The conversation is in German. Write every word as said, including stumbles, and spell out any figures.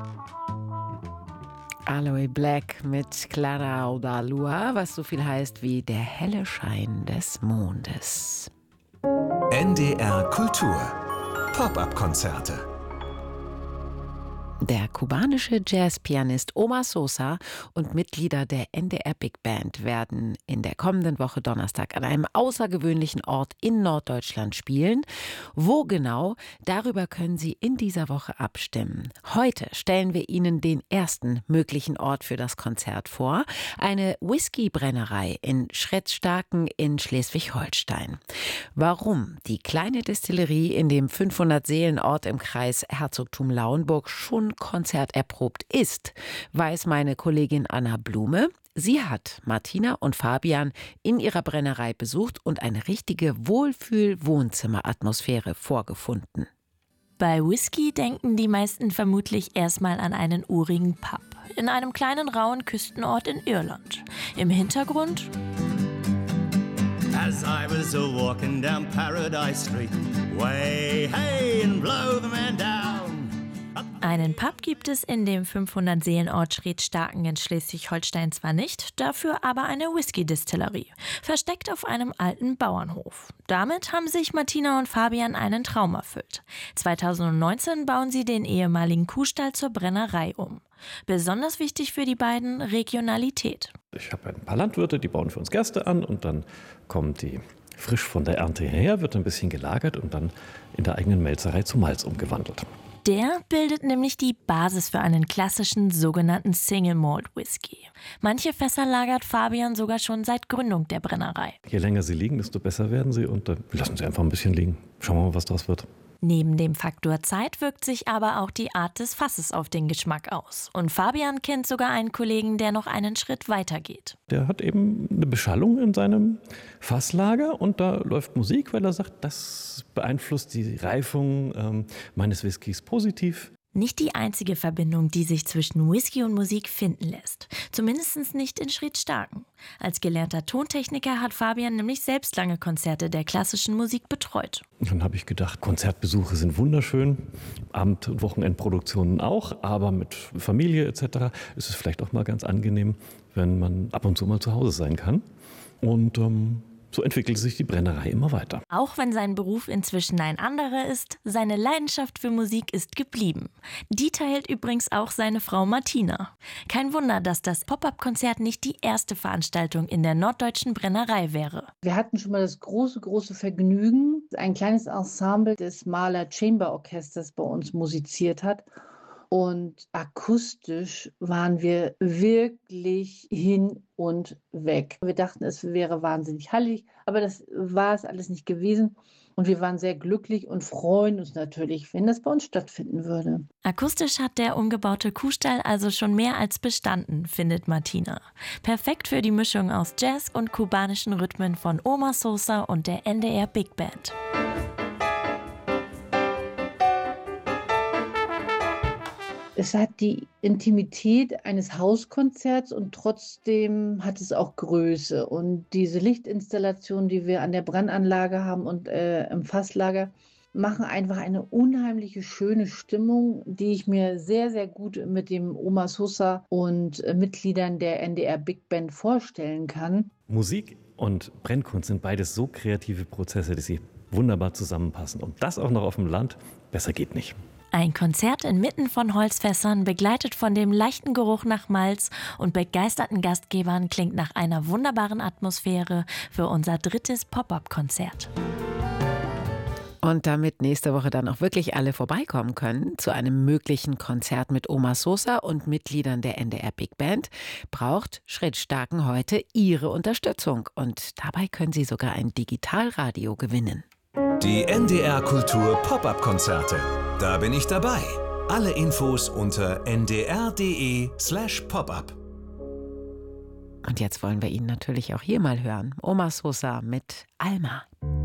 Aloe Black mit Clara Oudalua, was so viel heißt wie der helle Schein des Mondes. N D R Kultur Pop-up-Konzerte. Der kubanische Jazzpianist Omar Sosa und Mitglieder der N D R Big Band werden in der kommenden Woche Donnerstag an einem außergewöhnlichen Ort in Norddeutschland spielen. Wo genau? Darüber können Sie in dieser Woche abstimmen. Heute stellen wir Ihnen den ersten möglichen Ort für das Konzert vor. Eine Whiskybrennerei in Schredstaken in Schleswig-Holstein. Warum die kleine Destillerie in dem fünfhundert-Seelen-Ort im Kreis Herzogtum Lauenburg schon konzerterprobt ist, weiß meine Kollegin Anna Blume. Sie hat Martina und Fabian in ihrer Brennerei besucht und eine richtige Wohlfühl-Wohnzimmeratmosphäre vorgefunden. Bei Whisky denken die meisten vermutlich erstmal an einen urigen Pub in einem kleinen rauen Küstenort in Irland. Im Hintergrund As I was a walking down Paradise Street, way hey and blow the man down. Einen Pub gibt es in dem fünfhundert-Seelen-Ort Schredstaken in Schleswig-Holstein zwar nicht, dafür aber eine Whisky-Distillerie, versteckt auf einem alten Bauernhof. Damit haben sich Martina und Fabian einen Traum erfüllt. zweitausendneunzehn bauen sie den ehemaligen Kuhstall zur Brennerei um. Besonders wichtig für die beiden Regionalität. Ich habe ein paar Landwirte, die bauen für uns Gerste an und dann kommt die frisch von der Ernte her, wird ein bisschen gelagert und dann in der eigenen Melzerei zu Malz umgewandelt. Der bildet nämlich die Basis für einen klassischen sogenannten Single Malt Whisky. Manche Fässer lagert Fabian sogar schon seit Gründung der Brennerei. Je länger sie liegen, desto besser werden sie und äh, wir lassen sie einfach ein bisschen liegen. Schauen wir mal, was daraus wird. Neben dem Faktor Zeit wirkt sich aber auch die Art des Fasses auf den Geschmack aus. Und Fabian kennt sogar einen Kollegen, der noch einen Schritt weiter geht. Der hat eben eine Beschallung in seinem Fasslager und da läuft Musik, weil er sagt, das beeinflusst die Reifung ähm, meines Whiskys positiv. Nicht die einzige Verbindung, die sich zwischen Whisky und Musik finden lässt. Zumindest nicht in Schredstaken. Als gelernter Tontechniker hat Fabian nämlich selbst lange Konzerte der klassischen Musik betreut. Und dann habe ich gedacht, Konzertbesuche sind wunderschön, Abend- und Wochenendproduktionen auch, aber mit Familie et cetera ist es vielleicht auch mal ganz angenehm, wenn man ab und zu mal zu Hause sein kann. Und ähm, so entwickelt sich die Brennerei immer weiter. Auch wenn sein Beruf inzwischen ein anderer ist, seine Leidenschaft für Musik ist geblieben. Die teilt übrigens auch seine Frau Martina. Kein Wunder, dass das Pop-up-Konzert nicht die erste Veranstaltung in der norddeutschen Brennerei wäre. Wir hatten schon mal das große, große Vergnügen, ein kleines Ensemble des Mahler Chamber Orchesters bei uns musiziert hat. Und akustisch waren wir wirklich hin und weg. Wir dachten, es wäre wahnsinnig hallig, aber das war es alles nicht gewesen. Und wir waren sehr glücklich und freuen uns natürlich, wenn das bei uns stattfinden würde. Akustisch hat der umgebaute Kuhstall also schon mehr als bestanden, findet Martina. Perfekt für die Mischung aus Jazz und kubanischen Rhythmen von Omar Sosa und der N D R Big Band. Es hat die Intimität eines Hauskonzerts und trotzdem hat es auch Größe. Und diese Lichtinstallation, die wir an der Brandanlage haben und äh, im Fasslager, machen einfach eine unheimliche schöne Stimmung, die ich mir sehr, sehr gut mit dem Omar Sosa und äh, Mitgliedern der N D R Big Band vorstellen kann. Musik und Brennkunst sind beides so kreative Prozesse, die sie wunderbar zusammenpassen. Und das auch noch auf dem Land, besser geht nicht. Ein Konzert inmitten von Holzfässern, begleitet von dem leichten Geruch nach Malz und begeisterten Gastgebern, klingt nach einer wunderbaren Atmosphäre für unser drittes Pop-up-Konzert. Und damit nächste Woche dann auch wirklich alle vorbeikommen können zu einem möglichen Konzert mit Omar Sosa und Mitgliedern der N D R Big Band, braucht Schredstaken heute Ihre Unterstützung. Und dabei können Sie sogar ein Digitalradio gewinnen. Die N D R Kultur Pop-up-Konzerte. Da bin ich dabei. Alle Infos unter n d r punkt d e slash pop-up. Und jetzt wollen wir ihn natürlich auch hier mal hören. Omar Sosa mit Alma.